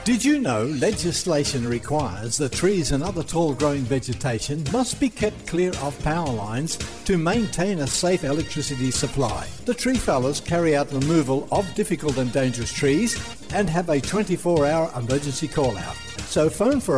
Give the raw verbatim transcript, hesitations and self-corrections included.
Did you know legislation requires that trees and other tall growing vegetation must be kept clear of power lines to maintain a safe electricity supply? The tree fellers carry out removal of difficult and dangerous trees and have a twenty-four hour emergency call out. So phone for